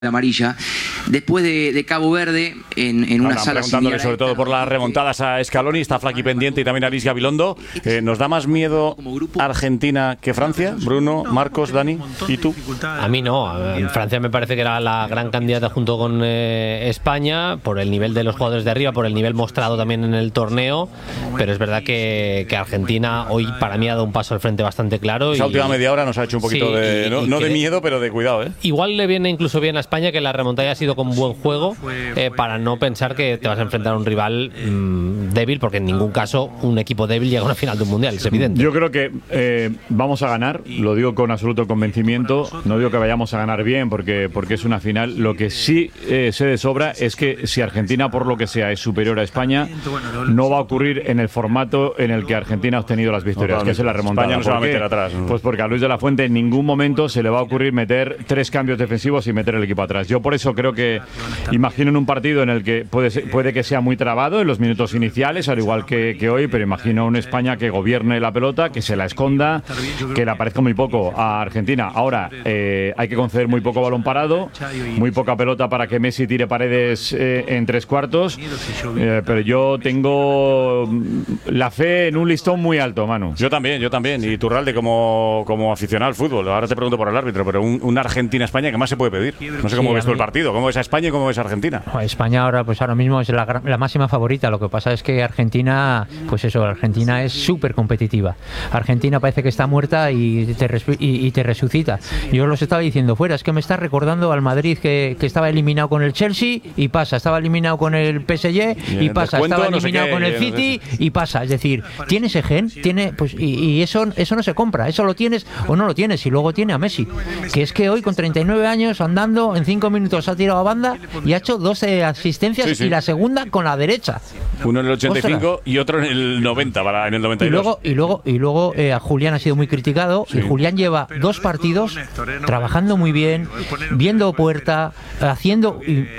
amarilla, después de Cabo Verde en una sala preguntándole sobre todo por las remontadas a Scaloni, está Flaqui pendiente y también a Luis Gabilondo. ¿Nos da más miedo Argentina que Francia? Bruno, Marcos, Dani, ¿y tú? A mí no, Francia me parece que era la gran candidata junto con España por el nivel de los jugadores de arriba, por el nivel mostrado también en el torneo, pero es verdad que Argentina hoy para mí ha dado un paso al frente bastante claro. Esa última media hora nos ha hecho un poquito no de miedo, pero de cuidado, ¿eh? Igual le viene incluso bien a España que la remontada ha sido con buen juego, para no pensar que te vas a enfrentar a un rival débil, porque en ningún caso un equipo débil llega a una final de un mundial, es evidente. Yo creo que vamos a ganar, lo digo con absoluto convencimiento, no digo que vayamos a ganar bien porque es una final. Lo que sí sé de sobra es que si Argentina por lo que sea es superior a España, no va a ocurrir en el formato en el que Argentina ha obtenido las victorias, que es en la remontada. España no se va a meter atrás. Pues porque a Luis de la Fuente en ningún momento se le va a ocurrir meter 3 cambios defensivos y meter el equipo atrás. Yo por eso creo que imagino en un partido en el que puede que sea muy trabado en los minutos iniciales, al igual que hoy, pero imagino una España que gobierne la pelota, que se la esconda, que le aparezca muy poco a Argentina. Ahora, hay que conceder muy poco balón parado, muy poca pelota para que Messi tire paredes en 3/4, pero yo tengo la fe en un listón muy alto, Manu. Yo también. Y Turralde como aficionado al fútbol. Ahora te pregunto por el árbitro, pero una Argentina-España, ¿qué más se puede pedir? No sé cómo ves tú el partido, cómo ves a España y cómo ves a Argentina. España ahora mismo es la máxima favorita. Lo que pasa es que Argentina, Argentina es súper competitiva. Argentina parece que está muerta y te resucita. Yo los estaba diciendo fuera, es que me está recordando al Madrid que estaba eliminado con el Chelsea y pasa, estaba eliminado con el PSG y pasa, estaba eliminado con el City y pasa. Es decir, tiene ese gen, y eso no se compra, eso lo tienes o no lo tienes. Y luego tiene a Messi, que es que hoy con 39 años andando, en 5 minutos ha tirado a banda y ha hecho 12 asistencias y la segunda con la derecha. Uno en el 85 y otro en el 90, en el 92. Y luego a Julián ha sido muy criticado, y Julián lleva 2 partidos trabajando muy bien, viendo puerta, haciendo...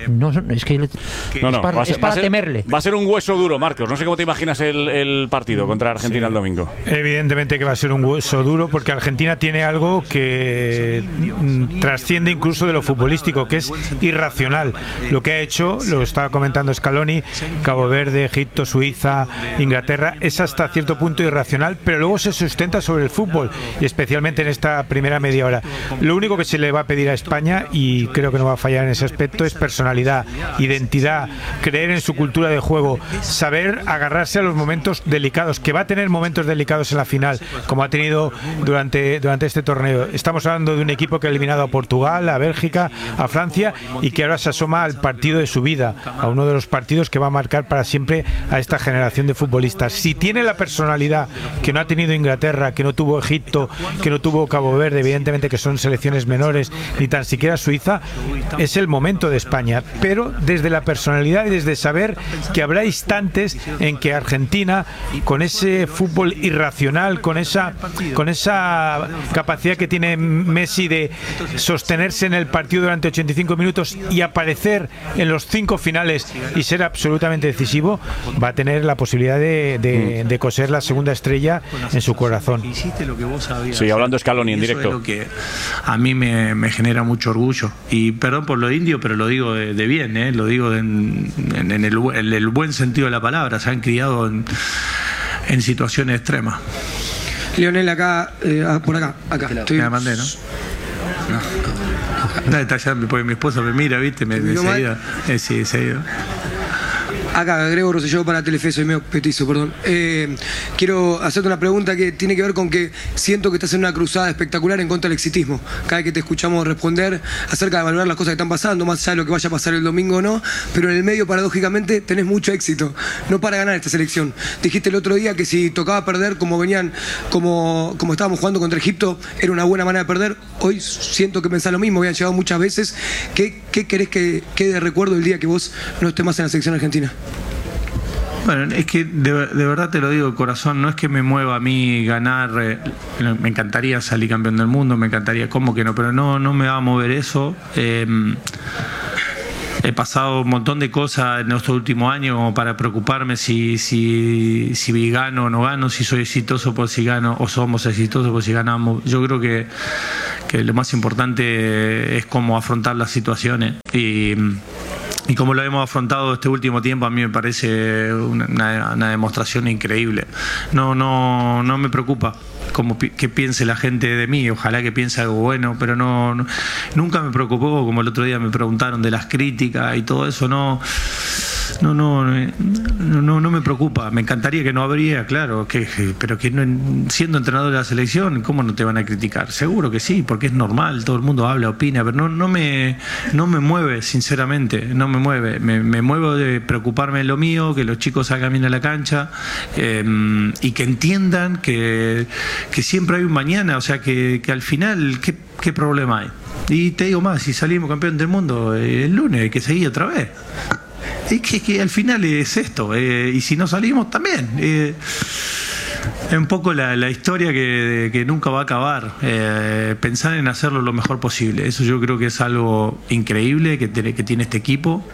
Es para temerle. Va a ser un hueso duro, Marcos. No sé cómo te imaginas el partido contra Argentina el domingo. Evidentemente que va a ser un hueso duro, porque Argentina tiene algo que trasciende incluso de lo futbolístico, que es irracional. Lo que ha hecho, lo estaba comentando Scaloni, Cabo Verde, Egipto, Suiza, Inglaterra, es hasta cierto punto irracional, pero luego se sustenta sobre el fútbol, y especialmente en esta primera media hora. Lo único que se le va a pedir a España, y creo que no va a fallar en ese aspecto, es personalidad, identidad, creer en su cultura de juego, saber agarrarse a los momentos delicados, que va a tener momentos delicados en la final, como ha tenido durante este torneo. Estamos hablando de un equipo que ha eliminado a Portugal, a Bélgica, a Francia, y que ahora se asoma al partido de su vida, a uno de los partidos que va a marcar para siempre a esta generación de futbolistas. Si tiene la personalidad que no ha tenido Inglaterra, que no tuvo Egipto, que no tuvo Cabo Verde, evidentemente que son selecciones menores, ni tan siquiera Suiza, es el momento de España, pero desde la personalidad y desde saber que habrá instantes en que Argentina, con ese fútbol irracional, con esa capacidad que tiene Messi de sostenerse en el partido durante 85 minutos y aparecer en los 5 finales y ser absolutamente decisivo, va a tener la posibilidad de coser la segunda estrella en su corazón. Sí, hablando Scaloni en directo. Eso es lo que a mí me genera mucho orgullo. Y perdón por lo indio, pero lo digo de bien, lo digo en el buen sentido de la palabra. Se han criado en situaciones extremas. Lionel, acá, por acá. Me la mandé, ¿no? No, está allá, porque mi esposa me mira, ¿viste? Me seguida. Sí, seguido. Acá, Grego Rosselló para Telefe, soy medio petizo, perdón. Quiero hacerte una pregunta que tiene que ver con que siento que estás en una cruzada espectacular en contra del exitismo. Cada vez que te escuchamos responder acerca de valorar las cosas que están pasando, más allá de lo que vaya a pasar el domingo o no, pero en el medio, paradójicamente, tenés mucho éxito. No para ganar esta selección. Dijiste el otro día que si tocaba perder como estábamos jugando contra Egipto, era una buena manera de perder. Hoy siento que pensás lo mismo, habían llegado muchas veces. ¿Qué querés que quede de recuerdo el día que vos no estés más en la selección argentina? Bueno, es que de verdad te lo digo de corazón, no es que me mueva a mí ganar, me encantaría salir campeón del mundo, me encantaría, ¿cómo que no? Pero no me va a mover eso. He pasado un montón de cosas en estos últimos años como para preocuparme si gano o no gano, si soy exitoso por si gano o somos exitosos por si ganamos. Yo creo que que lo más importante es cómo afrontar las situaciones y como lo hemos afrontado este último tiempo, a mí me parece una demostración increíble. No me preocupa que piense la gente de mí, ojalá que piense algo bueno, pero nunca me preocupó, como el otro día me preguntaron de las críticas y todo eso, no me preocupa. Me encantaría que no habría, claro, pero que siendo entrenador de la selección, ¿cómo no te van a criticar? Seguro que sí, porque es normal, todo el mundo habla, opina, pero no me mueve, sinceramente, no me mueve. Me muevo de preocuparme de lo mío, que los chicos salgan bien a la cancha y que entiendan que siempre hay un mañana, o sea, que al final, ¿qué problema hay? Y te digo más, si salimos campeón del mundo el lunes, hay que seguir otra vez. Es que al final es esto, y si no salimos también. Es un poco la historia que nunca va a acabar. Pensar en hacerlo lo mejor posible. Eso yo creo que es algo increíble que tiene este equipo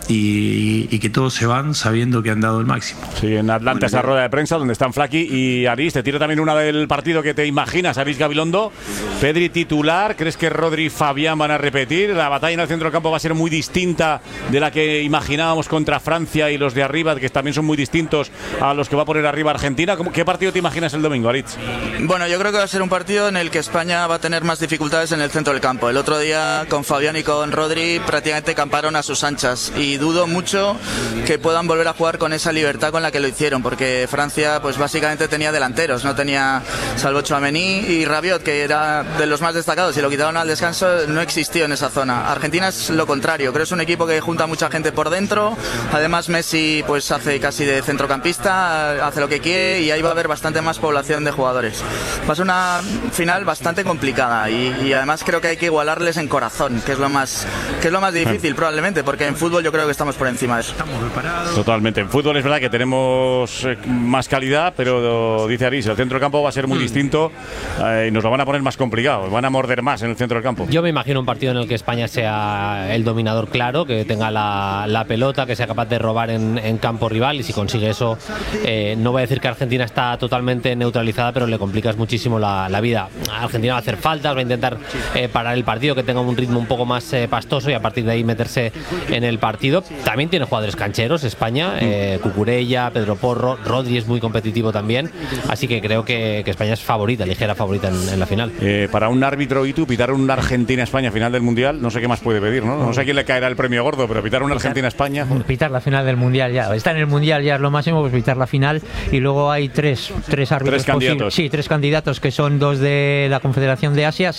y que todos se van sabiendo que han dado el máximo. Sí, en Atlanta esa rueda de prensa donde están Flaky y Aris. Te tiro también una del partido que te imaginas, Aris Gabilondo. Pedri titular. ¿Crees que Rodri y Fabián van a repetir? La batalla en el centro del campo va a ser muy distinta de la que imaginábamos contra Francia y los de arriba, que también son muy distintos a los que va a poner arriba Argentina. ¿Qué partido te imaginas el domingo, Aritz? Bueno, yo creo que va a ser un partido en el que España va a tener más dificultades en el centro del campo. El otro día con Fabián y con Rodri prácticamente camparon a sus anchas y dudo mucho que puedan volver a jugar con esa libertad con la que lo hicieron, porque Francia pues básicamente tenía delanteros, no tenía, salvo Tchouaméni y Rabiot, que era de los más destacados, y lo quitaron al descanso, no existió en esa zona. Argentina es lo contrario, creo que es un equipo que junta mucha gente por dentro, además Messi pues hace casi de centrocampista, hace lo que quiere y ahí va a haber bastante más población de jugadores. Va a ser una final bastante complicada y además creo que hay que igualarles en corazón, que es lo más difícil probablemente, porque en fútbol yo creo que estamos por encima de eso. Totalmente. En fútbol es verdad que tenemos más calidad, pero dice Aris, el centro del campo va a ser muy distinto y nos lo van a poner más complicado, van a morder más en el centro del campo. Yo me imagino un partido en el que España sea el dominador claro, que tenga la pelota, que sea capaz de robar en campo rival, y si consigue eso, no voy a decir que Argentina está totalmente neutralizada, pero le complicas muchísimo la vida. Argentina va a hacer faltas, va a intentar parar el partido, que tenga un ritmo un poco más pastoso y a partir de ahí meterse en el partido. También tiene jugadores cancheros España, Cucurella, Pedro Porro, Rodri es muy competitivo también, así que creo que España es favorita, ligera favorita en la final. Para un árbitro y tú pitar una Argentina-España final del Mundial, no sé qué más puede pedir, ¿no? No sé a quién le caerá el premio gordo, pero pitar una Argentina-España... Pitar la final del Mundial ya, está en el Mundial ya es lo máximo, pues pitar la final, y luego hay tres árbitros candidatos. Sí, tres candidatos, que son dos de la Confederación de Asia.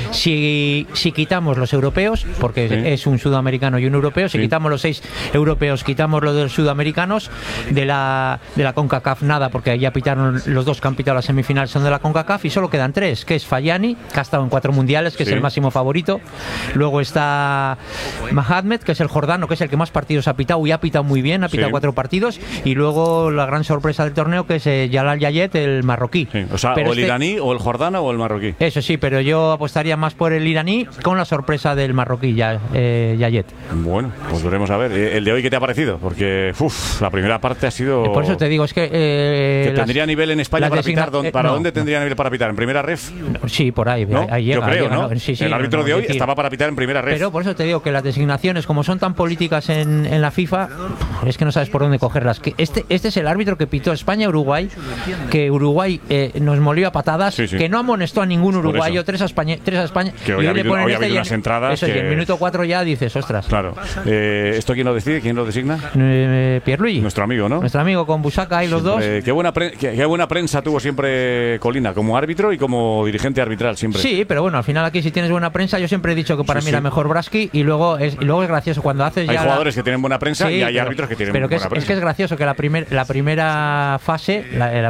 Si quitamos los europeos, porque es un sudamericano y un europeo, si quitamos los 6 europeos, quitamos los de los sudamericanos, de la CONCACAF nada, porque ya pitaron los dos que han pitado la semifinal, son de la CONCACAF, y solo quedan 3, que es Fayani, que ha estado en 4 mundiales, que es el máximo favorito. Luego está Mahamed, que es el jordano, que es el que más partidos ha pitado y ha pitado muy bien, ha pitado 4 partidos. Y luego la gran sorpresa del torneo, que es Jalal Yayet, el marroquí. O sea, o el iraní, o el jordano, o el marroquí. Eso sí, pero yo apostaría más por el iraní, con la sorpresa del marroquí, Yayet. Bueno, pues veremos a ver. ¿El de hoy qué te ha parecido? Porque la primera parte ha sido... Por eso te digo, es que... ¿Que tendría nivel en España para pitar? ¿Para dónde tendría nivel para pitar? ¿En primera ref? Sí, por ahí. ¿No? Ahí llega, yo creo, ¿no? Sí, el árbitro de hoy estaba para pitar en primera ref. Pero por eso te digo que las designaciones, como son tan políticas en la FIFA, es que no sabes por dónde cogerlas. Que este es el árbitro que pitó España-Uruguay, que Uruguay nos molió a patadas, que no amonestó a ningún uruguayo, 3 a España. Que hoy ha habido unas entradas. Eso, y en el minuto 4 ya dices, ostras. Claro. ¿Esto quién lo decide? ¿Quién lo designa? Pierluigi. Nuestro amigo, ¿no? Nuestro amigo con Busaca y los dos. Qué buena prensa tuvo siempre Colina, como árbitro y como dirigente arbitral siempre. Sí, pero bueno, al final aquí si tienes buena prensa, yo siempre he dicho que para mí era mejor Braski, y luego es gracioso cuando haces hay ya... Hay jugadores que tienen buena prensa y hay árbitros que tienen buena prensa. Pero es que es gracioso que la primera fase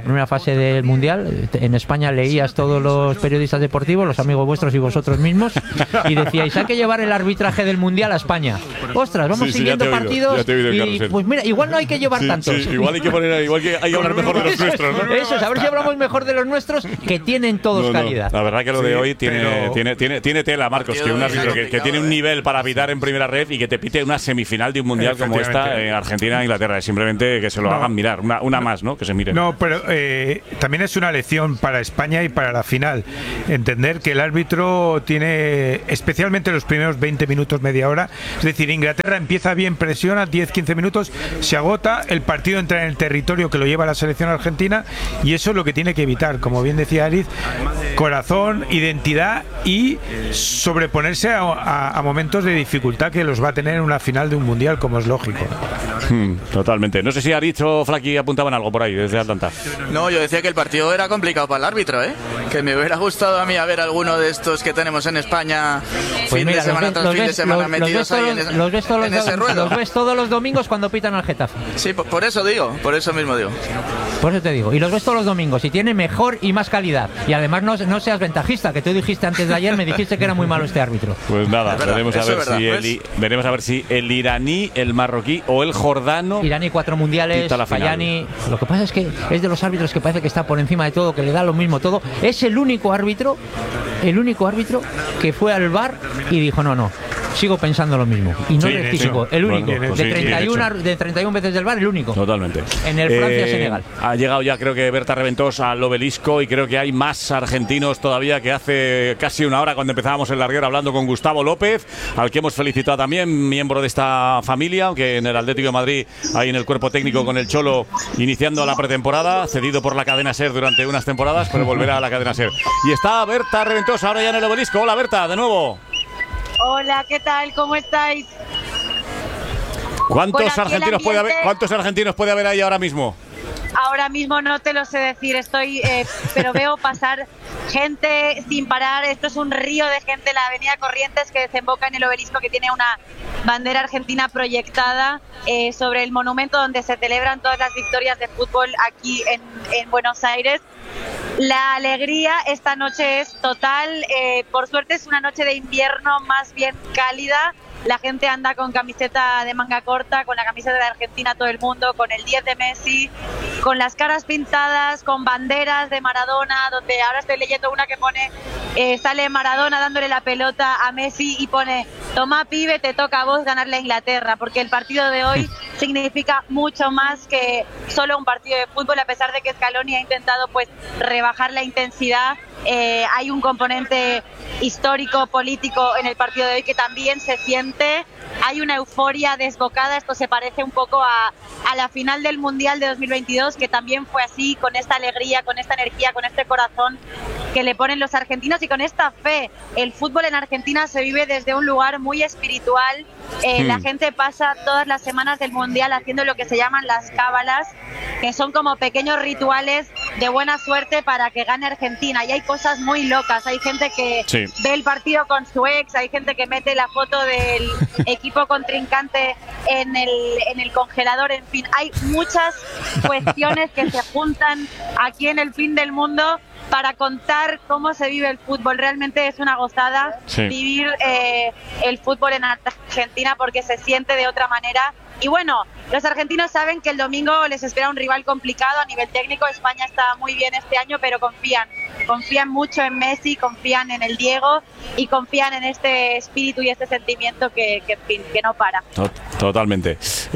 del Mundial, en España leías todos los periodistas deportivos, los amigos vuestros y vosotros mismos, y decíais, hay que llevar el arbitraje del Mundial a España. ostras, vamos siguiendo partidos y pues mira, igual no hay que llevar tantos. Sí, igual hay que hablar mejor de los nuestros, ¿no? Eso, a ver si hablamos mejor de los nuestros, que tienen todos calidad. La verdad que lo de hoy tiene tela, Marcos, que un árbitro que tiene un nivel para pitar en primera red y que te pite una semifinal de un mundial como esta en Argentina e Inglaterra. Es simplemente que se lo hagan mirar, una más, ¿no? Que se mire. No, pero también es una lección para España y para la final. Entender que el árbitro tiene, especialmente los primeros 20 minutos, media hora, es decir, Inglaterra empieza bien, presiona, 10-15 minutos, se agota, el partido entra en el territorio que lo lleva la selección argentina y eso es lo que tiene que evitar, como bien decía Ariz, corazón, identidad y sobreponerse a momentos de dificultad que los va a tener en una final de un mundial, como es lógico. Totalmente. No sé si Ariz o Flaky apuntaban algo por ahí desde Atlanta. No, yo decía que el partido era complicado para el árbitro, ¿eh? Que me hubiera gustado a mí a ver alguno de estos que tenemos en España fin de semana tras fin de semana metidos ahí en ese ruedo. Los ves todos los domingos cuando pitan al Getafe. Sí, por eso digo, por eso mismo digo. Por eso te digo. Y los ves todos los domingos y tiene mejor y más calidad. Y además no seas ventajista, que tú dijiste antes de ayer, me dijiste que era muy malo este árbitro. Pues nada, veremos a ver si el iraní, el marroquí o el jordano. Iraní 4 mundiales, Fayani. Lo que pasa es que es de los árbitros que parece que está por encima de todo, que le da lo mismo todo. Es el único árbitro que fue al VAR y dijo no, sigo pensando lo mismo. Y no rectificó, el único. Bueno, de 31 veces del VAR, el único. Totalmente. En el Francia-Senegal. Ha llegado ya, creo que Berta Reventós al Obelisco y creo que hay más argentinos todavía que hace casi una hora cuando empezábamos el larguero hablando con Gustavo López, al que hemos felicitado también, miembro de esta familia, aunque en el Atlético de Madrid hay en el cuerpo técnico con el Cholo iniciando la pretemporada, cedido por la cadena SER durante unas temporadas, pero volverá a la cadena SER. Y está Berta Reventós ahora ya en el Obelisco. Hola Berta, de nuevo. Hola, ¿qué tal? ¿Cómo estáis? ¿Cuántos argentinos puede haber ahí ahora mismo? Ahora mismo no te lo sé decir, pero veo pasar gente sin parar. Esto es un río de gente, la avenida Corrientes, que desemboca en el Obelisco, que tiene una bandera argentina proyectada sobre el monumento donde se celebran todas las victorias de fútbol aquí en Buenos Aires. La alegría esta noche es total, por suerte es una noche de invierno más bien cálida. La gente anda con camiseta de manga corta, con la camiseta de Argentina todo el mundo, con el 10 de Messi, con las caras pintadas, con banderas de Maradona, donde ahora estoy leyendo una que pone, sale Maradona dándole la pelota a Messi y pone: toma pibe, te toca a vos ganarle a Inglaterra, porque el partido de hoy significa mucho más que solo un partido de fútbol, a pesar de que Scaloni ha intentado pues rebajar la intensidad. Hay un componente histórico, político en el partido de hoy que también se siente. Hay una euforia desbocada. Esto se parece un poco a la final del Mundial de 2022, que también fue así, con esta alegría, con esta energía, con este corazón que le ponen los argentinos y con esta fe. El fútbol en Argentina se vive desde un lugar muy espiritual. La gente pasa todas las semanas del Mundial haciendo lo que se llaman las cábalas, que son como pequeños rituales de buena suerte para que gane Argentina. Y hay cosas muy locas. Hay gente que ve el partido con su ex, hay gente que mete la foto del equipo contrincante en el congelador. En fin, hay muchas cuestiones que se juntan aquí en el fin del mundo para contar cómo se vive el fútbol. Realmente es una gozada vivir el fútbol en Argentina, porque se siente de otra manera. Y bueno, los argentinos saben que el domingo les espera un rival complicado a nivel técnico. España está muy bien este año, pero confían mucho en Messi, confían en el Diego y confían en este espíritu y este sentimiento que no para. Totalmente.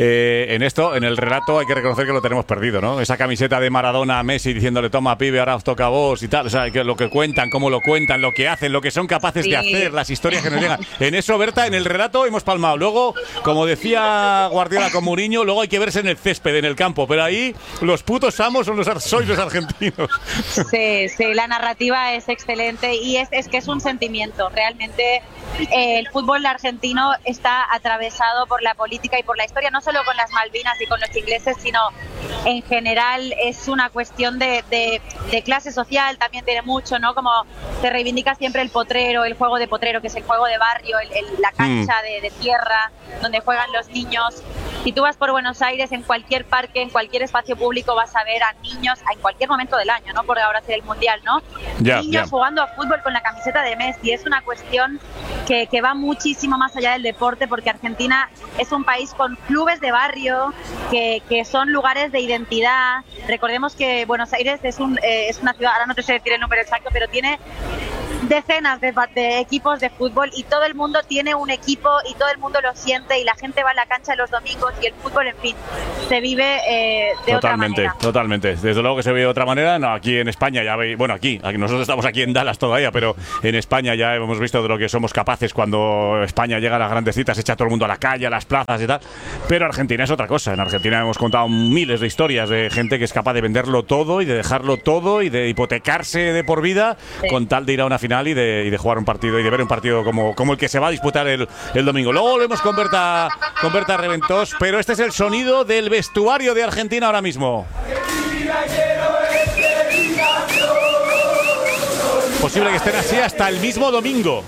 En el relato hay que reconocer que lo tenemos perdido, ¿no? Esa camiseta de Maradona a Messi diciéndole: toma pibe, ahora os toca a vos y tal. O sea, que lo que cuentan, cómo lo cuentan, lo que hacen, lo que son capaces de hacer, las historias que nos llegan. En eso, Berta, en el relato hemos palmado. Luego, como decía Guardiola con Mourinho, luego hay que verse en el césped, en el campo, pero ahí los putos amos sois los argentinos. Sí, la narrativa es excelente y es que es un sentimiento. Realmente el fútbol argentino está atravesado por la política y por la historia, no solo con las Malvinas y con los ingleses, sino en general es una cuestión de clase social. También tiene mucho, ¿no? Como se reivindica siempre el potrero, el juego de potrero, que es el juego de barrio, la cancha de tierra donde juegan los niños. Si tú vas por Buenos Aires, en cualquier parque, en cualquier espacio público, vas a ver a niños en cualquier momento del año, ¿no? Porque ahora es el Mundial, ¿no? Niños jugando a fútbol con la camiseta de Messi. Es una cuestión que va muchísimo más allá del deporte, porque Argentina es un país con clubes de barrio que son lugares de identidad. Recordemos que Buenos Aires es una ciudad, ahora no te sé decir el número exacto, pero tiene decenas de equipos de fútbol y todo el mundo tiene un equipo y todo el mundo lo siente y la gente va a la cancha los domingos y el fútbol, en fin, se vive de otra manera. Totalmente. Desde luego que se ve de otra manera. No, aquí en España ya veis, bueno, aquí nosotros estamos aquí en Dallas todavía, pero en España ya hemos visto de lo que somos capaces cuando España llega a las grandes citas, echa a todo el mundo a la calle, a las plazas y tal. Pero Argentina es otra cosa. En Argentina hemos contado miles de historias de gente que es capaz de venderlo todo y de dejarlo todo y de hipotecarse de por vida con tal de ir a una final y de jugar un partido y de ver un partido como el que se va a disputar el domingo. Luego volvemos con Berta Reventós, pero este es el sonido del vestuario de Argentina ahora mismo. Posible que estén así hasta el mismo domingo.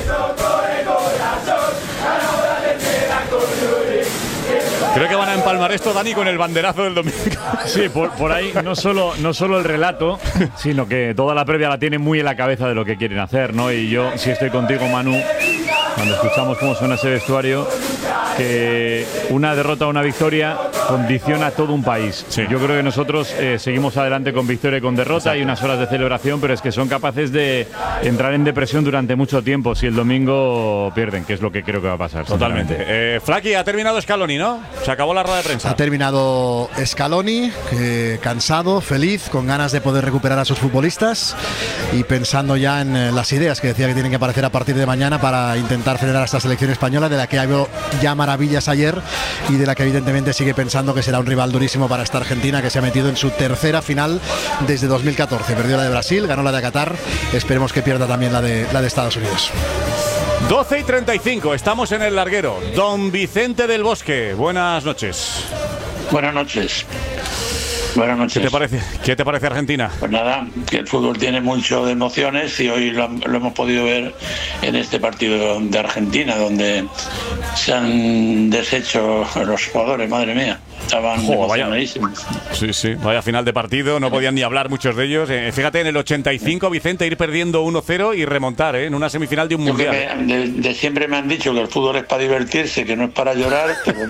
Creo que van a empalmar esto, Dani, con el banderazo del domingo. Sí, por ahí no solo el relato, sino que toda la previa la tienen muy en la cabeza de lo que quieren hacer, ¿no? Y yo sí estoy contigo, Manu, cuando escuchamos cómo suena ese vestuario, que una derrota o una victoria condiciona a todo un país. Sí. Yo creo que nosotros seguimos adelante con victoria y con derrota. Hay unas horas de celebración, pero es que son capaces de entrar en depresión durante mucho tiempo si el domingo pierden, que es lo que creo que va a pasar. Totalmente. Flaky, ha terminado Scaloni, ¿no? Se acabó la rueda de prensa. Ha terminado Scaloni, cansado, feliz, con ganas de poder recuperar a sus futbolistas y pensando ya en las ideas que decía que tienen que aparecer a partir de mañana para intentar frenar a esta selección española, de la que habló ya maravillas ayer y de la que evidentemente sigue pensando que será un rival durísimo para esta Argentina, que se ha metido en su tercera final desde 2014. Perdió la de Brasil, ganó la de Qatar, esperemos que pierda también la de Estados Unidos. 12:35, estamos en el larguero. Don Vicente del Bosque, buenas noches. Buenas noches. Buenas noches. ¿Qué te parece Argentina? Pues nada, que el fútbol tiene mucho de emociones y hoy lo hemos podido ver en este partido de Argentina, donde se han deshecho los jugadores, madre mía. Estaban emocionadísimos. Sí, vaya final de partido, no podían ni hablar muchos de ellos. Fíjate, en el 85, Vicente, ir perdiendo 1-0 y remontar, en una semifinal de un mundial. De siempre me han dicho que el fútbol es para divertirse, que no es para llorar, pero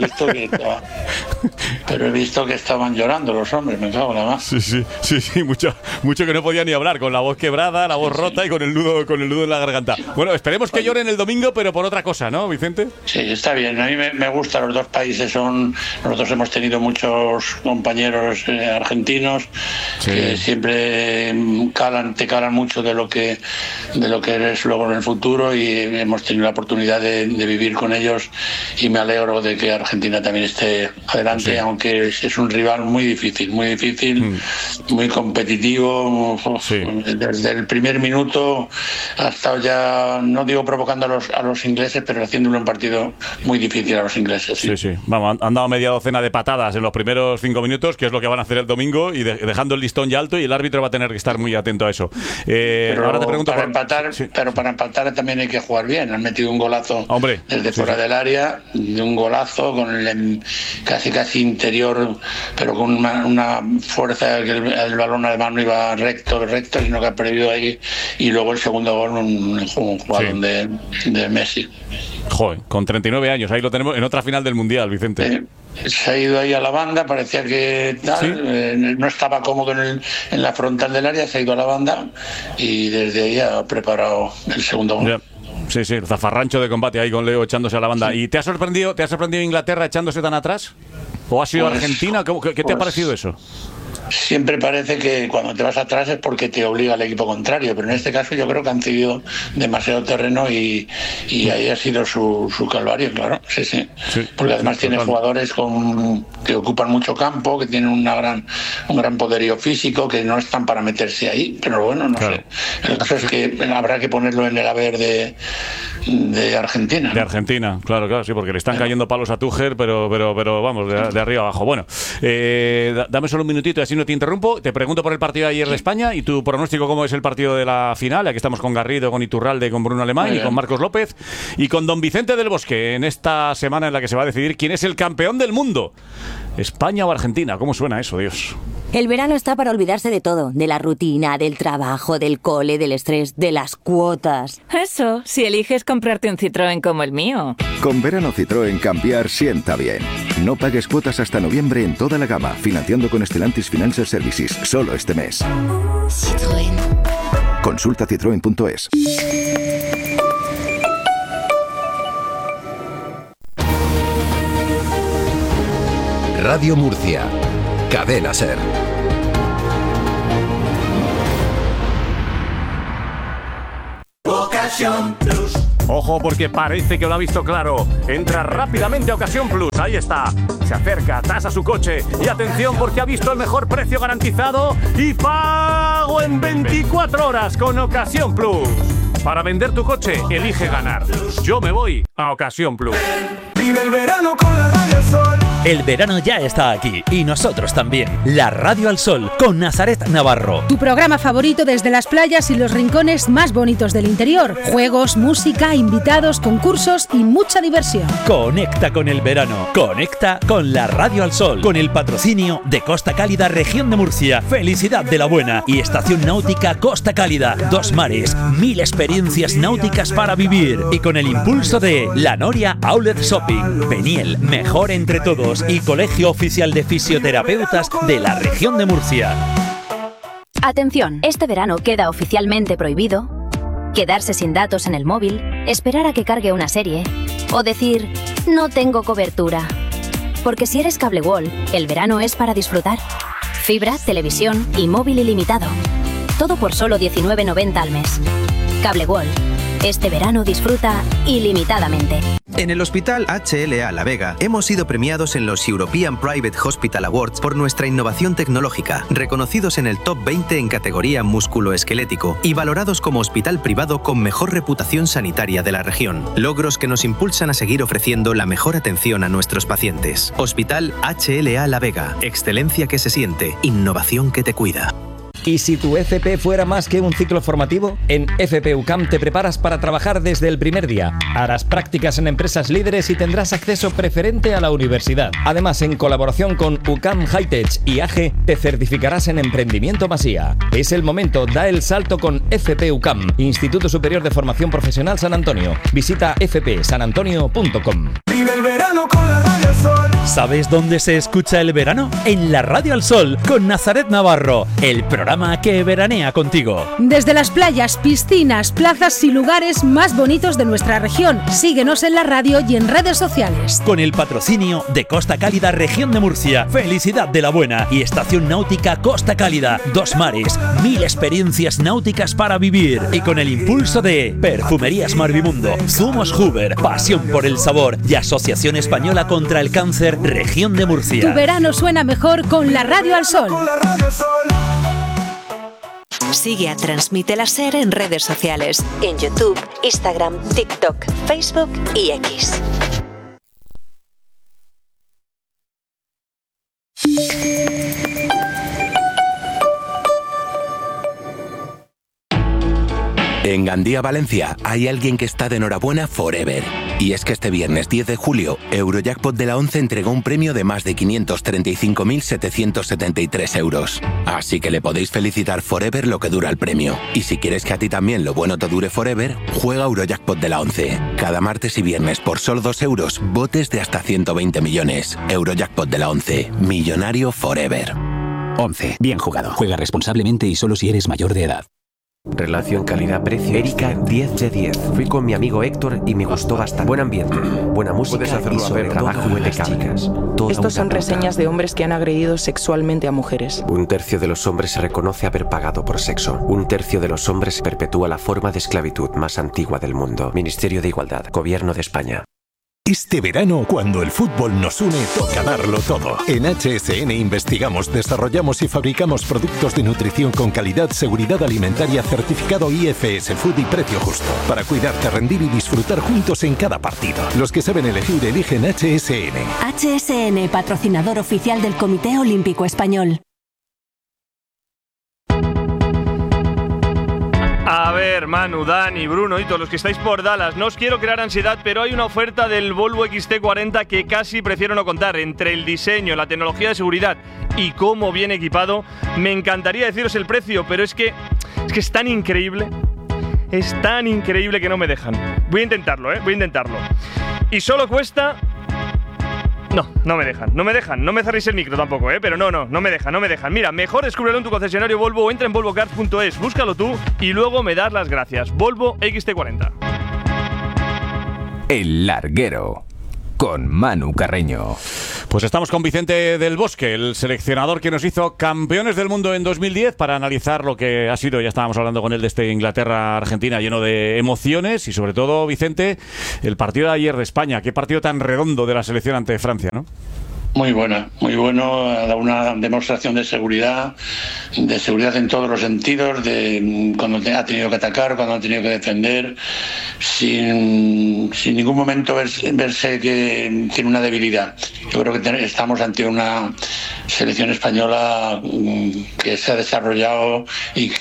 he visto que estaban llorando los hombres, me cago en la más. Sí, mucho que no podían ni hablar, con la voz quebrada, la voz rota y con el nudo en la garganta. Bueno, esperemos que lloren el domingo, pero por otra cosa, ¿no, Vicente? Sí, está bien. A mí me gusta, los dos países nosotros hemos tenido muchos compañeros argentinos que siempre te calan mucho de lo que eres luego en el futuro, y hemos tenido la oportunidad de vivir con ellos, y me alegro de que Argentina también esté adelante, aunque es un rival muy difícil, muy competitivo. Desde el primer minuto ha estado ya, no digo provocando a los ingleses, pero haciéndole un partido muy difícil a los ingleses. Sí. Vamos, han dado media docena de patadas en los primeros 5 minutos, que es lo que van a hacer el domingo, y dejando el listón ya alto, y el árbitro va a tener que estar muy atento a eso. Ahora te pregunto pero para empatar también hay que jugar bien. Han metido un golazo desde fuera del área, un golazo con el casi interior, pero con una fuerza que el balón además no iba recto, sino que ha perdido ahí, y luego el segundo gol un jugador de Messi. Joder, con 39 años, ahí lo tenemos en otra final del Mundial, Vicente. Se ha ido ahí a la banda, parecía que no estaba cómodo en la frontal del área, se ha ido a la banda y desde ahí ha preparado el segundo gol. Sí, el zafarrancho de combate ahí con Leo echándose a la banda. ¿Y te ha sorprendido Inglaterra echándose tan atrás? ¿O ha sido Argentina? ¿Qué te ha parecido eso? Siempre parece que cuando te vas atrás es porque te obliga el equipo contrario, pero en este caso yo creo que han cedido demasiado terreno y ahí ha sido su calvario, claro. Sí. Porque además tiene jugadores que ocupan mucho campo, que tienen un gran poderío físico, que no están para meterse ahí, pero bueno, no sé. El caso es que habrá que ponerlo en el haber de de Argentina. De Argentina, claro, sí, porque le están cayendo palos a Tuchel, pero vamos, de arriba abajo. Bueno, dame solo un minutito y así no te interrumpo. Te pregunto por el partido de ayer de España y tu pronóstico, cómo es el partido de la final. Aquí estamos con Garrido, con Iturralde, con Bruno Alemán y con Marcos López y con don Vicente del Bosque en esta semana en la que se va a decidir quién es el campeón del mundo. ¿España o Argentina? ¿Cómo suena eso, Dios? El verano está para olvidarse de todo, de la rutina, del trabajo, del cole, del estrés, de las cuotas. Eso, si eliges comprarte un Citroën como el mío. Con verano Citroën cambiar sienta bien. No pagues cuotas hasta noviembre en toda la gama, financiando con Stellantis Financial Services, solo este mes. Citroën. Consulta citroen.es. Radio Murcia. Cadena SER. Ocasión Plus. Ojo, porque parece que lo ha visto claro. Entra rápidamente a Ocasión Plus. Ahí está. Se acerca, tasa su coche. Y atención, porque ha visto el mejor precio garantizado y pago en 24 horas con Ocasión Plus. Para vender tu coche, elige ganar. Yo me voy a Ocasión Plus. Vive el verano con la Radio al Sol. El verano ya está aquí y nosotros también. La Radio al Sol con Nazaret Navarro. Tu programa favorito desde las playas y los rincones más bonitos del interior. Juegos, música, invitados, concursos y mucha diversión. Conecta con el verano. Conecta con la Radio al Sol. Con el patrocinio de Costa Cálida, Región de Murcia. Felicidad de la Buena y Estación Náutica Costa Cálida. Dos mares, 1000 experiencias náuticas para vivir. Y con el impulso de La Noria Outlet Shopping. Peniel, mejor entre todos. Y Colegio Oficial de Fisioterapeutas de la Región de Murcia. Atención, este verano queda oficialmente prohibido quedarse sin datos en el móvil, esperar a que cargue una serie o decir no tengo cobertura. Porque si eres Cable World, el verano es para disfrutar. Fibra, televisión y móvil ilimitado. Todo por solo 19,90 al mes. Cable World. Este verano disfruta ilimitadamente. En el Hospital HLA La Vega hemos sido premiados en los European Private Hospital Awards por nuestra innovación tecnológica, reconocidos en el top 20 en categoría músculo-esquelético y valorados como hospital privado con mejor reputación sanitaria de la región. Logros que nos impulsan a seguir ofreciendo la mejor atención a nuestros pacientes. Hospital HLA La Vega. Excelencia que se siente. Innovación que te cuida. ¿Y si tu FP fuera más que un ciclo formativo? En FP UCAM te preparas para trabajar desde el primer día. Harás prácticas en empresas líderes y tendrás acceso preferente a la universidad. Además, en colaboración con UCAM Hightech y AGE, te certificarás en Emprendimiento Masía. Es el momento, da el salto con FP UCAM, Instituto Superior de Formación Profesional San Antonio. Visita fpsanantonio.com. Vive el verano con la Radio al Sol. ¿Sabes dónde se escucha el verano? En la Radio al Sol, con Nazaret Navarro, el programa que veranea contigo. Desde las playas, piscinas, plazas y lugares más bonitos de nuestra región. Síguenos en la radio y en redes sociales. Con el patrocinio de Costa Cálida, Región de Murcia, Felicidad de la Buena y Estación Náutica Costa Cálida. Dos mares, 1000 experiencias náuticas para vivir. Y con el impulso de Perfumerías Marvimundo, Zumos Huber, Pasión por el Sabor y Asociación Española contra el Cáncer, Región de Murcia. Tu verano suena mejor con la Radio al Sol. Sigue a Transmite la SER en redes sociales, en YouTube, Instagram, TikTok, Facebook y X. En Gandía, Valencia, hay alguien que está de enhorabuena forever. Y es que este viernes 10 de julio, Eurojackpot de la 11 entregó un premio de más de 535.773 euros. Así que le podéis felicitar forever lo que dura el premio. Y si quieres que a ti también lo bueno te dure forever, juega Eurojackpot de la 11. Cada martes y viernes por solo 2 euros, botes de hasta 120 millones. Eurojackpot de la 11. Millonario forever. 11. Bien jugado. Juega responsablemente y solo si eres mayor de edad. Relación calidad-precio. Erika, 10 de 10. Fui con mi amigo Héctor y me gustó bastante. Buen ambiente, buena música y sobre trabajo impecable. Estos son reseñas de hombres que han agredido sexualmente a mujeres. 1/3 de los hombres se reconoce haber pagado por sexo. 1/3 de los hombres perpetúa la forma de esclavitud más antigua del mundo. Ministerio de Igualdad, Gobierno de España. Este verano, cuando el fútbol nos une, toca darlo todo. En HSN investigamos, desarrollamos y fabricamos productos de nutrición con calidad, seguridad alimentaria, certificado IFS Food y precio justo. Para cuidarte, rendir y disfrutar juntos en cada partido. Los que saben elegir, eligen HSN. HSN, patrocinador oficial del Comité Olímpico Español. A ver, Manu, Dani, Bruno y todos los que estáis por Dallas, no os quiero crear ansiedad, pero hay una oferta del Volvo XT40 que casi prefiero no contar. Entre el diseño, la tecnología de seguridad y cómo viene equipado, me encantaría deciros el precio, pero es que es tan increíble. Es tan increíble que no me dejan. Voy a intentarlo, voy a intentarlo. Y solo cuesta... No me dejan. No me cerréis el micro tampoco, pero no me dejan. Mira, mejor descúbrelo en tu concesionario Volvo o entra en volvocars.es, búscalo tú y luego me das las gracias. Volvo XT40. El Larguero, con Manu Carreño. Pues estamos con Vicente del Bosque, el seleccionador que nos hizo campeones del mundo en 2010, para analizar lo que ha sido, ya estábamos hablando con él, de este Inglaterra-Argentina lleno de emociones y sobre todo, Vicente, el partido de ayer de España. Qué partido tan redondo de la selección ante Francia, ¿no? Muy bueno, ha dado una demostración de seguridad en todos los sentidos, de cuando ha tenido que atacar, cuando ha tenido que defender, sin ningún momento verse que tiene una debilidad. Yo creo que estamos ante una selección española que se ha desarrollado y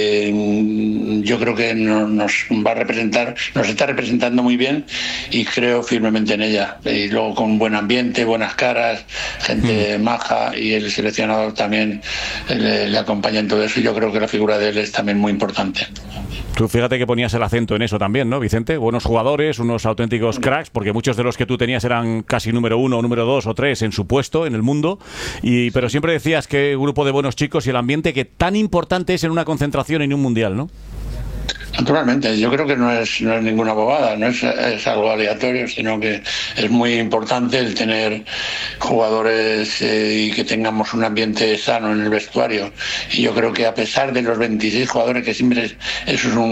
que yo creo que nos va a representar, nos está representando muy bien y creo firmemente en ella. Y luego con buen ambiente, buenas caras, gente maja, y el seleccionador también le acompaña en todo eso, y yo creo que la figura de él es también muy importante. Tú fíjate que ponías el acento en eso también, ¿no, Vicente? Buenos jugadores, unos auténticos cracks, porque muchos de los que tú tenías eran casi número 1, número 2 o 3 en su puesto en el mundo, pero siempre decías que grupo de buenos chicos y el ambiente que tan importante es en una concentración en un mundial, ¿no? Naturalmente, yo creo que no es ninguna bobada, no es algo aleatorio, sino que es muy importante el tener jugadores y que tengamos un ambiente sano en el vestuario. Y yo creo que a pesar de los 26 jugadores, que siempre eso es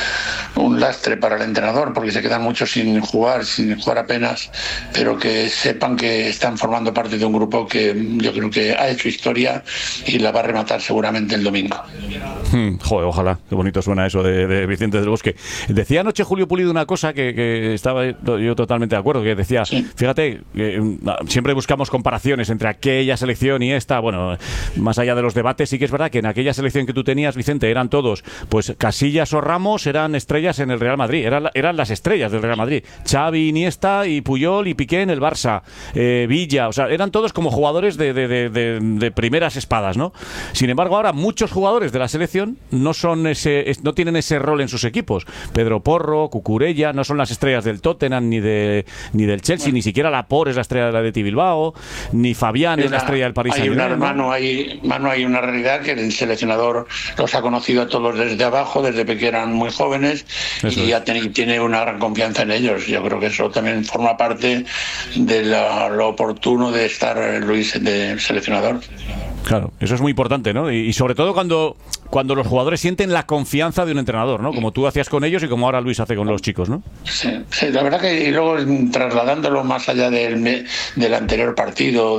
un lastre para el entrenador, porque se quedan muchos sin jugar apenas, pero que sepan que están formando parte de un grupo que yo creo que ha hecho historia y la va a rematar seguramente el domingo. Joder, ojalá, qué bonito suena eso de Vicente del Bosque. Decía anoche Julio Pulido una cosa que estaba yo totalmente de acuerdo, que decía, fíjate, siempre buscamos comparaciones entre aquella selección y esta, bueno, más allá de los debates, sí que es verdad que en aquella selección que tú tenías, Vicente, eran todos, pues Casillas o Ramos eran estrellas en el Real Madrid, eran las estrellas del Real Madrid, Xavi, Iniesta y Puyol y Piqué en el Barça, Villa, o sea, eran todos como jugadores de primeras espadas, ¿no? Sin embargo, ahora muchos jugadores de la selección no tienen ese rol en sus equipos. Pedro Porro, Cucurella, no son las estrellas del Tottenham ni del Chelsea, ni siquiera Laporte es la estrella del Athletic Bilbao, ni Fabián es la estrella del Paris Saint-Germain. Hay una realidad que el seleccionador los ha conocido a todos desde abajo, desde que eran muy jóvenes, y tiene una gran confianza en ellos. Yo creo que eso también forma parte de lo oportuno de estar Luis de seleccionador. Claro, eso es muy importante, ¿no? Y sobre todo cuando los jugadores sienten la confianza de un entrenador, ¿no? Como tú hacías con ellos y como ahora Luis hace con los chicos, ¿no? Sí, la verdad que, y luego trasladándolo más allá del anterior partido,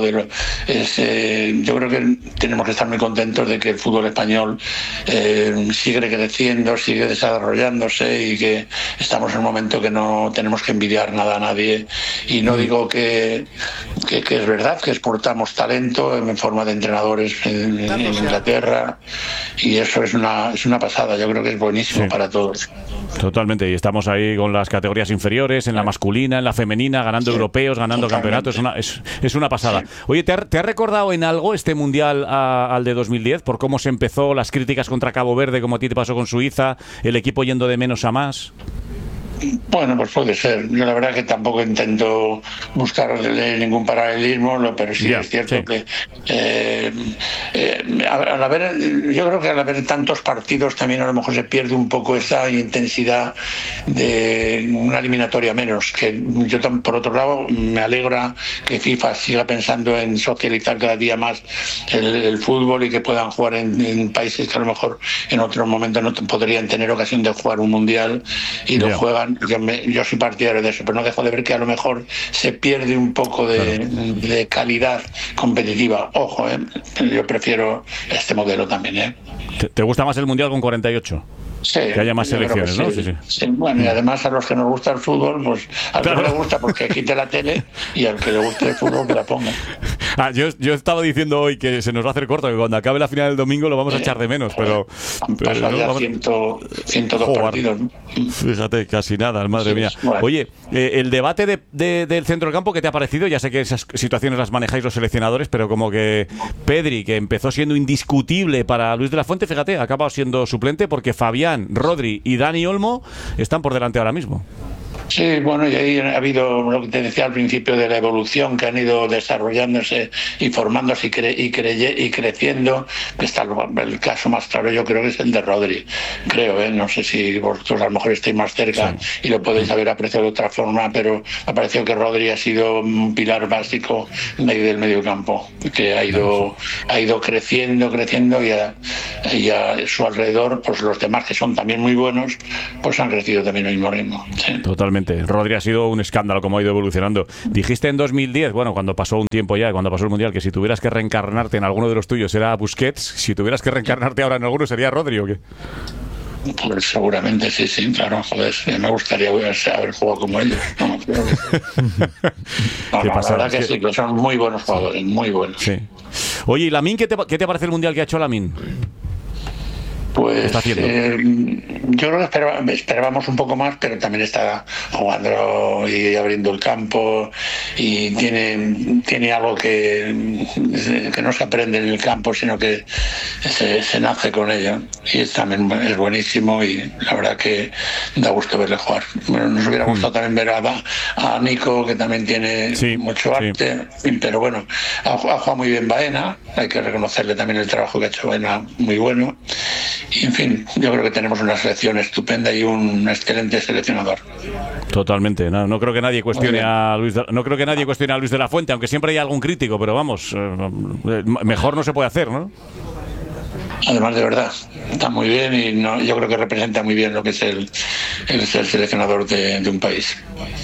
yo creo que tenemos que estar muy contentos de que el fútbol español sigue creciendo, sigue desarrollándose, y que estamos en un momento que no tenemos que envidiar nada a nadie. Y no digo que es verdad que exportamos talento en forma de entrenadores en Inglaterra, y eso es una pasada. Yo creo que es buenísimo para todos. Totalmente, y estamos ahí con las categorías inferiores, en la masculina, en la femenina, ganando europeos, ganando campeonatos, es una pasada. Oye, ¿te ha recordado en algo este Mundial al de 2010? Por cómo se empezó, las críticas contra Cabo Verde, como a ti te pasó con Suiza, el equipo yendo de menos a más. Bueno, pues puede ser. Yo la verdad que tampoco intento buscar ningún paralelismo, pero sí es cierto que yo creo que al haber tantos partidos también a lo mejor se pierde un poco esa intensidad de una eliminatoria menos. Que yo, por otro lado, me alegra que FIFA siga pensando en socializar cada día más el fútbol, y que puedan jugar en países que a lo mejor en otros momentos no podrían tener ocasión de jugar un mundial, y lo juegan yo soy partidario de eso, pero no dejo de ver que a lo mejor se pierde un poco de calidad competitiva. Ojo, yo prefiero este modelo también. ¿Te gusta más el Mundial con 48? Sí, que haya más selecciones, ¿no? Sí. Bueno, y además a los que nos gusta el fútbol, pues al que no le gusta porque quite la tele, y al que le guste el fútbol que la ponga. Yo estaba diciendo hoy que se nos va a hacer corto, que cuando acabe la final del domingo lo vamos a echar de menos, pero han pasado ya 102 partidos, ¿no? Fíjate, casi nada, madre mía. Bueno. Oye, el debate del centro del campo, ¿qué te ha parecido? Ya sé que esas situaciones las manejáis los seleccionadores, pero como que Pedri, que empezó siendo indiscutible para Luis de la Fuente, fíjate, ha acabado siendo suplente porque Fabián, Rodri y Dani Olmo están por delante ahora mismo. Sí, bueno, y ahí ha habido lo que te decía al principio de la evolución, que han ido desarrollándose y formándose y creciendo. Está el caso más claro, yo creo que es el de Rodri, creo, no sé si vosotros a lo mejor estáis más cerca y lo podéis haber apreciado de otra forma, pero me ha parecido que Rodri ha sido un pilar básico del medio campo, que ha ido creciendo y a su alrededor, pues los demás, que son también muy buenos, pues han crecido también al mismo ritmo. Sí. Totalmente. Rodri ha sido un escándalo como ha ido evolucionando. Dijiste en 2010, bueno, cuando pasó un tiempo ya, cuando pasó el Mundial, que si tuvieras que reencarnarte en alguno de los tuyos era Busquets, si tuvieras que reencarnarte ahora en alguno sería Rodri, ¿o qué? Pues seguramente sí, claro, joder, me gustaría haber jugado como ellos. La verdad que sí, que son muy buenos jugadores, muy buenos. Sí. Oye, ¿y Lamine, qué te parece el Mundial que ha hecho Lamine? Pues yo creo que esperábamos un poco más, pero también está jugando y abriendo el campo, y tiene algo que no se aprende en el campo, sino que se nace con ello, y también es buenísimo, y la verdad que da gusto verle jugar. Bueno, nos hubiera gustado también ver a Nico, que también tiene mucho arte, pero bueno, ha jugado muy bien Baena, hay que reconocerle también el trabajo que ha hecho Baena, muy bueno. Y en fin, yo creo que tenemos una selección estupenda y un excelente seleccionador. Totalmente, no creo que nadie cuestione a Luis de la Fuente, aunque siempre hay algún crítico, pero vamos, mejor no se puede hacer, ¿no? Además, de verdad, está muy bien, y yo creo que representa muy bien lo que es el ser seleccionador de un país.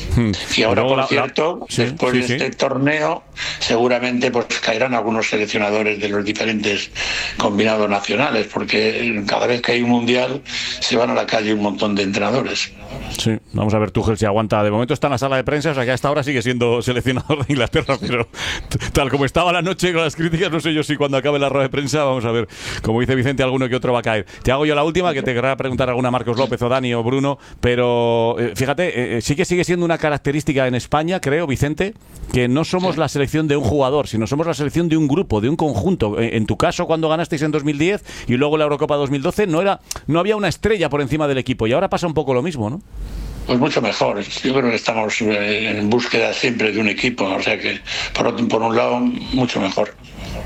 Y ahora, por cierto, después de este torneo, seguramente pues caerán algunos seleccionadores de los diferentes combinados nacionales, porque cada vez que hay un mundial se van a la calle un montón de entrenadores. Sí, vamos a ver Tuchel si aguanta. De momento está en la sala de prensa, o sea que hasta ahora sigue siendo seleccionador de Inglaterra, pero tal como estaba la noche con las críticas, no sé yo si cuando acabe la rueda de prensa, vamos a ver, como dice Vicente, alguno que otro va a caer. Te hago yo la última, que te querrá preguntar alguna Marcos López o Dani o Bruno, pero fíjate, sí que sigue siendo una característica en España, creo, Vicente, que no somos la selección de un jugador, sino somos la selección de un grupo, de un conjunto. En tu caso, cuando ganasteis en 2010 y luego la Eurocopa 2012, no había una estrella por encima del equipo, y ahora pasa un poco lo mismo, ¿no? Pues mucho mejor. Yo creo que estamos en búsqueda siempre de un equipo, o sea que por un lado mucho mejor.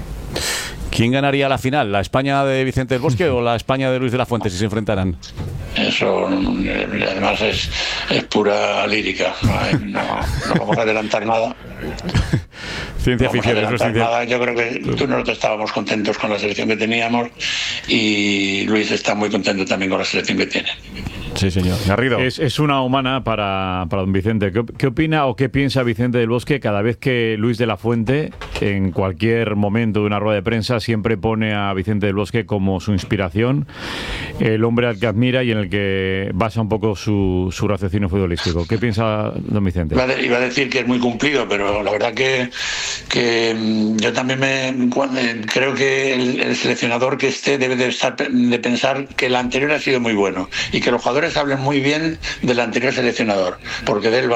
¿Quién ganaría la final? ¿La España de Vicente del Bosque o la España de Luis de la Fuente si se enfrentaran? Eso además es pura lírica, no vamos a adelantar nada. Ciencia ficción, eso es ciencia. Yo creo que tú y nosotros estábamos contentos con la selección que teníamos, y Luis está muy contento también con la selección que tiene. Sí, señor. Garrido. Es una humana para don Vicente. ¿Qué opina o qué piensa Vicente del Bosque cada vez que Luis de la Fuente, en cualquier momento de una rueda de prensa, siempre pone a Vicente del Bosque como su inspiración, el hombre al que admira y en el que basa un poco su raciocinio futbolístico? ¿Qué piensa don Vicente? Iba a decir que es muy cumplido, pero la verdad que yo también creo que el seleccionador que esté debe de pensar que el anterior ha sido muy bueno, y que los jugadores hablen muy bien del anterior seleccionador, porque de él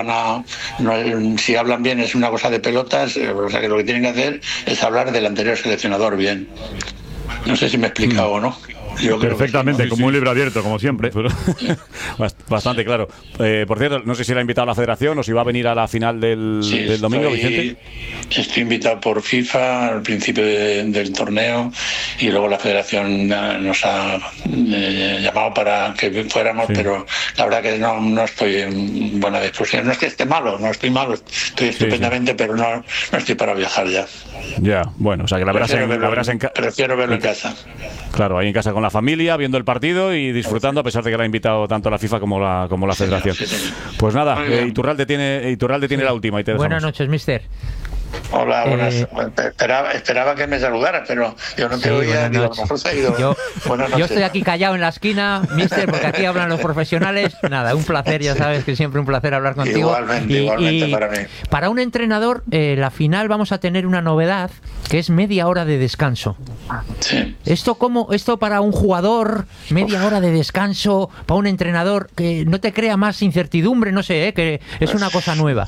si hablan bien es una cosa de pelotas, o sea que lo que tienen que hacer es hablar del anterior seleccionador bien. No sé si me he explicado o no. Perfectamente, como un libro abierto, como siempre. Bastante claro. Por cierto, no sé si le ha invitado a la federación o si va a venir a la final del domingo, Vicente. Estoy invitado por FIFA al principio del torneo y luego la federación nos ha llamado para que fuéramos, pero la verdad que no estoy en buena disposición. No es que esté malo, no estoy malo, estoy estupendamente, pero no estoy para viajar ya. Ya, bueno, o sea que la verás en casa. Prefiero verlo en casa. Claro, ahí en casa con la familia, viendo el partido y disfrutando, a pesar de que la ha invitado tanto la FIFA como la Federación. Pues nada, Iturralde tiene la última y te dejamos. Buenas noches, mister. Hola, buenas. Esperaba que me saludaras, pero yo no te oía. Digo, a lo mejor se ha ido. Yo estoy aquí callado en la esquina, mister, porque aquí hablan los profesionales. Nada, un placer, ya sabes que siempre un placer hablar contigo. Igualmente para mí. Para un entrenador, la final vamos a tener una novedad, que es media hora de descanso. Sí. Esto para un jugador, media hora de descanso, para un entrenador, que no te crea más incertidumbre, no sé, que es una cosa nueva.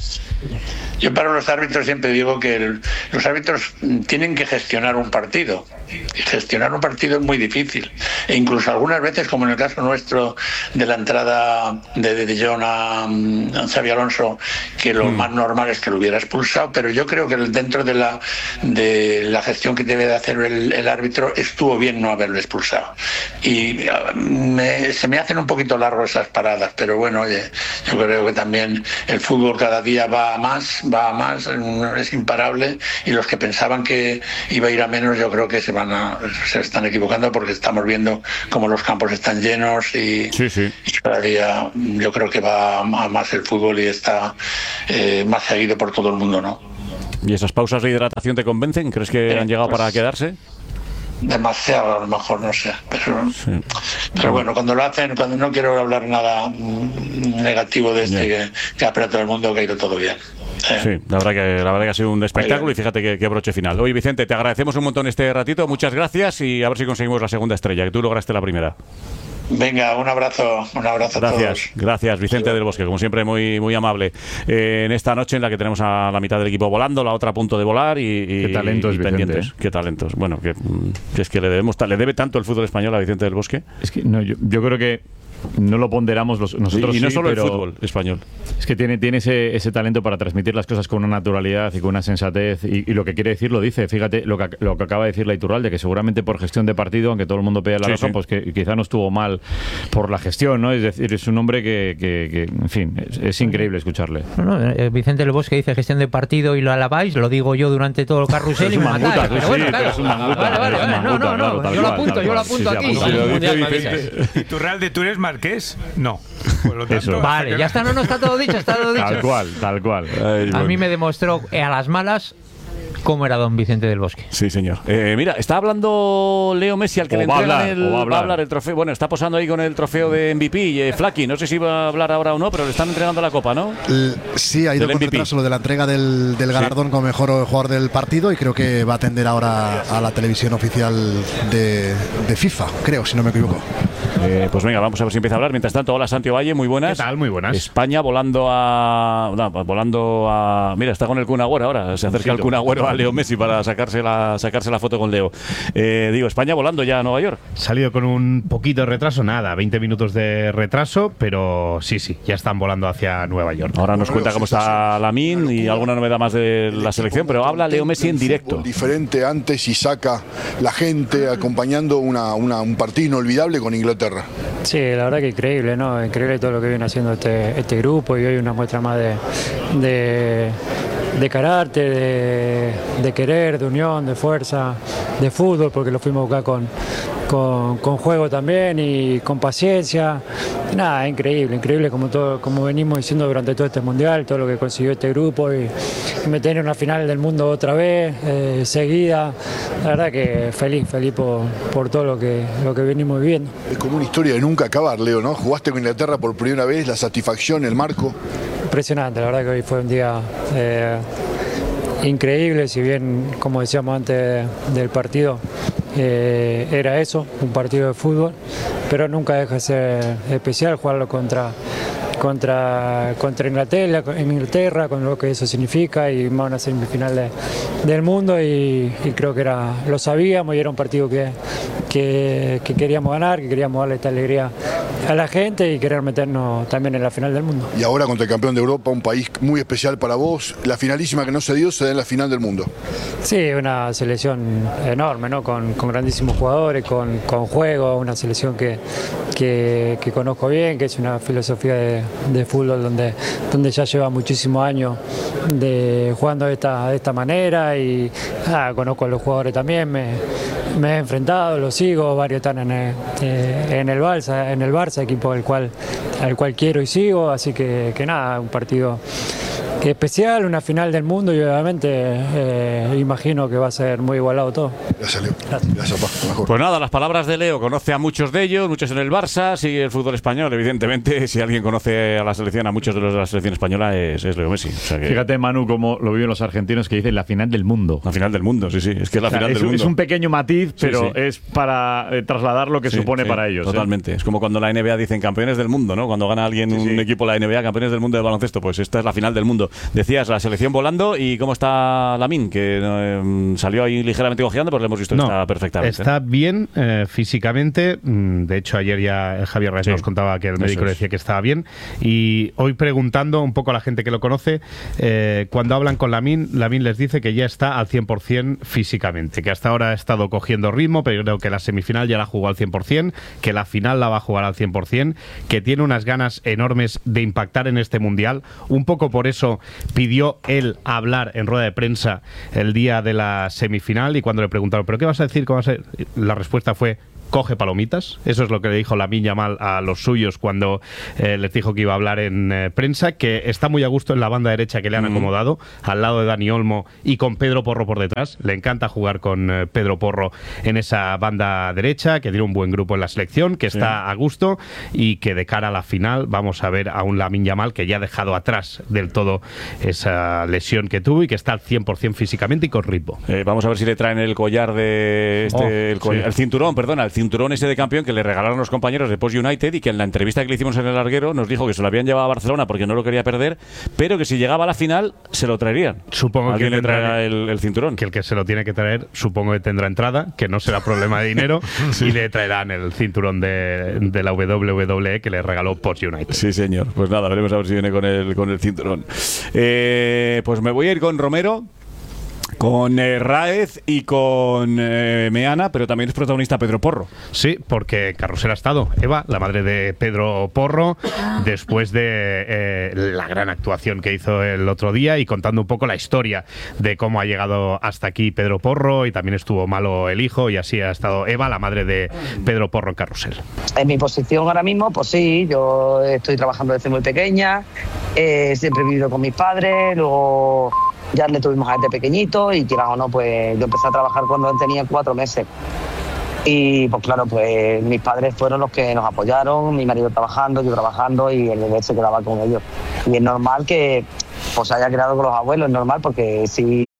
Yo para los árbitros siempre digo que los árbitros tienen que gestionar un partido. Y gestionar un partido es muy difícil. E incluso algunas veces, como en el caso nuestro de la entrada de Jong a Xabi Alonso, que lo más normal es que lo hubiera expulsado, pero yo creo que dentro de la gestión que debe de hacer el árbitro estuvo bien no haberlo expulsado. Y se me hacen un poquito largo esas paradas, pero bueno, oye, yo creo que también el fútbol cada día va a más, es imparable, y los que pensaban que iba a ir a menos, yo creo que se están equivocando, porque estamos viendo cómo los campos están llenos y cada día yo creo que va a más el fútbol y está más seguido por todo el mundo, ¿no? ¿Y esas pausas de hidratación te convencen? ¿Crees que han llegado para quedarse? Demasiado, a lo mejor, no sé, pero bueno, cuando lo hacen, cuando no quiero hablar nada negativo de que ha todo el mundo, que ha ido todo bien. Sí, la verdad que ha sido un espectáculo y fíjate qué broche final. Oye, Vicente, te agradecemos un montón este ratito, muchas gracias y a ver si conseguimos la segunda estrella, que tú lograste la primera. Venga, un abrazo a todos. Gracias, Vicente del Bosque, como siempre muy, muy amable. En esta noche en la que tenemos a la mitad del equipo volando, la otra a punto de volar y qué talentos, pendientes. Qué talentos. Bueno, que es que le debe tanto el fútbol español a Vicente del Bosque. Es que no, yo creo que no lo ponderamos nosotros, y no solo pero el fútbol español. Es que tiene ese talento para transmitir las cosas con una naturalidad y con una sensatez, y lo que quiere decir lo dice. Fíjate lo que acaba de decir la Iturralde, que seguramente por gestión de partido, aunque todo el mundo pega la razón, pues que quizá no estuvo mal por la gestión, ¿no? Es decir, es un hombre que en fin, es increíble escucharle. Vicente del Bosque dice gestión de partido y lo alabáis, lo digo yo durante todo el carrusel y me matáis. Pero bueno, claro. Yo lo apunto aquí. Iturralde, ¿tú eres marqués? No. Por lo tanto, vale, ya está, no está todo dicho, Tal cual. A mí me demostró a las malas cómo era don Vicente del Bosque. Sí, señor. Mira, está hablando Leo Messi, al que le entregan va a hablar el trofeo. Bueno, está posando ahí con el trofeo de MVP. Flaky, no sé si va a hablar ahora o no, pero le están entregando la copa, ¿no? Sí, ha ido con retraso lo de la entrega del galardón como mejor jugador del partido, y creo que va a atender ahora a la televisión oficial de FIFA, creo, si no me equivoco. Pues venga, vamos a ver si empieza a hablar. Mientras tanto, hola Santi Valle, muy buenas. ¿Qué tal? Muy buenas. España volando a... Mira, está con el Kun Agüero ahora. Se acerca el Kun Agüero a Leo Messi para sacarse la foto con Leo. España volando ya a Nueva York. Salido con un poquito de retraso, 20 minutos de retraso, pero sí, ya están volando hacia Nueva York. Ahora nos cuenta cómo está Lamine y alguna novedad más de la selección, pero habla Leo Messi en directo. Diferente antes, y saca la gente acompañando un partido inolvidable con Inglaterra. Sí, la verdad que increíble, ¿no? Increíble todo lo que viene haciendo este grupo, y hoy una muestra más de carácter, de querer, de unión, de fuerza, de fútbol, porque lo fuimos a buscar con juego también y con paciencia. Nada, increíble como venimos diciendo durante todo este mundial, todo lo que consiguió este grupo, y meter en una final del mundo otra vez, seguida. La verdad que feliz por todo lo que venimos viviendo. Es como una historia de nunca acabar, Leo, ¿no? Jugaste con Inglaterra por primera vez, la satisfacción, el marco. Impresionante, la verdad que hoy fue un día increíble, si bien, como decíamos antes del partido, era eso, un partido de fútbol, pero nunca deja de ser especial jugarlo contra Inglaterra, con lo que eso significa, y más una semifinal del mundo, y creo que lo sabíamos, y era un partido que queríamos ganar, que queríamos darle esta alegría a la gente y querer meternos también en la final del mundo. Y ahora contra el campeón de Europa, un país muy especial para vos, la finalísima que no se dio se da en la final del mundo. Sí, una selección enorme, ¿no? Con grandísimos jugadores, con juego, una selección que conozco bien, que es una filosofía de fútbol donde ya lleva muchísimos años jugando de esta manera y conozco a los jugadores también, me he enfrentado, los sigo, varios están en el Barça, equipo al cual quiero y sigo, así que nada, un partido especial, una final del mundo y obviamente imagino que va a ser muy igualado todo. Gracias, Leo. Gracias, papá. Pues nada, las palabras de Leo, conoce a muchos de ellos, muchos en el Barça, sigue el fútbol español, evidentemente, si alguien conoce a la selección, a muchos de los de la selección española es Leo Messi. O sea que... Fíjate, Manu, cómo lo viven los argentinos que dicen la final del mundo. La final del mundo, sí, es que es la final del mundo. Es un pequeño matiz, pero sí. Es para trasladar lo que supone para ellos. Totalmente, es como cuando la NBA dicen campeones del mundo, ¿no? Cuando gana alguien un equipo la NBA, campeones del mundo de baloncesto, pues esta es la final del mundo. Decías, la selección volando, ¿y cómo está Lamine? Que salió ahí ligeramente cojeando, pero le hemos visto que está perfectamente. Está bien físicamente. De hecho, ayer ya Javier Reyes nos contaba que el médico le decía que estaba bien. Y hoy preguntando un poco a la gente que lo conoce, cuando hablan con Lamine les dice que ya está al 100% físicamente, que hasta ahora ha estado cogiendo ritmo, pero creo que la semifinal ya la jugó al 100%, que la final la va a jugar al 100%, que tiene unas ganas enormes de impactar en este Mundial. Un poco por eso pidió él hablar en rueda de prensa el día de la semifinal, y cuando le preguntaron ¿pero qué vas a decir? ¿Cómo vas a...? La respuesta fue: coge palomitas. Eso es lo que le dijo Lamine Yamal a los suyos cuando les dijo que iba a hablar en prensa, que está muy a gusto en la banda derecha que le han acomodado, al lado de Dani Olmo y con Pedro Porro por detrás. Le encanta jugar con Pedro Porro en esa banda derecha, que tiene un buen grupo en la selección, que está a gusto y que de cara a la final vamos a ver a un Lamine Yamal que ya ha dejado atrás del todo esa lesión que tuvo y que está al 100% físicamente y con ritmo. Vamos a ver si le traen el collar de el cinturón, perdona, el cinturón ese de campeón que le regalaron los compañeros de Post United, y que en la entrevista que le hicimos en el larguero nos dijo que se lo habían llevado a Barcelona porque no lo quería perder, pero que si llegaba a la final se lo traerían. Supongo que le traerá el cinturón. Que el que se lo tiene que traer, supongo que tendrá entrada, que no será problema de dinero, y le traerán el cinturón de la WWE que le regaló Post United. Sí, señor. Pues nada, veremos a ver si viene con el cinturón. Pues me voy a ir con Romero, con Raez y con Meana, pero también es protagonista Pedro Porro. Sí, porque Carrusel ha estado Eva, la madre de Pedro Porro, después de la gran actuación que hizo el otro día, y contando un poco la historia de cómo ha llegado hasta aquí Pedro Porro, y también estuvo malo el hijo, y así ha estado Eva, la madre de Pedro Porro, en Carrusel. En mi posición ahora mismo, pues sí, yo estoy trabajando desde muy pequeña, siempre he vivido con mis padres, luego ya le tuvimos a este pequeñito, y quieras o no, pues yo empecé a trabajar cuando él tenía 4 meses. Y pues claro, pues mis padres fueron los que nos apoyaron, mi marido trabajando, yo trabajando, y el bebé se quedaba con ellos. Y es normal que pues haya creado con los abuelos, es normal, porque si